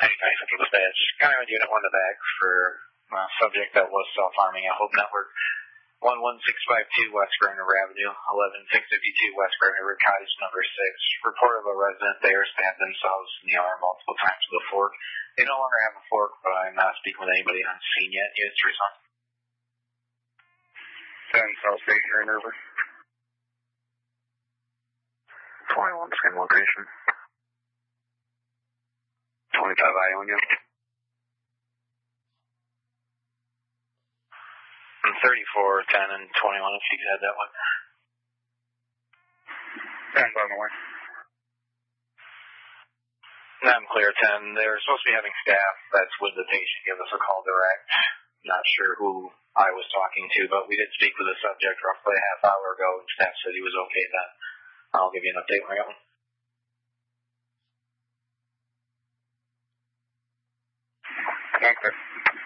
95 Central Dispatch. Kind of Unit 1 to back for subject that was self-harming at Hope Network. 11652 West Gardner Avenue, 11652 West Gardner Road, cottage number 6. Report of a resident there stabbed themselves in the arm multiple times with a fork. They no longer have a fork, but I'm not speaking with anybody on scene yet. Units to respond. 10 South State, you're in over. 21, same location. 25 Ionia. 34, 10, and 21, if you could add that one. 10's on the way. I'm clear, 10. They're supposed to be having staff that's with the patient give us a call direct. Not sure who I was talking to, but we did speak with the subject roughly a half hour ago, and staff said he was okay then. I'll give you an update when I got one. Okay.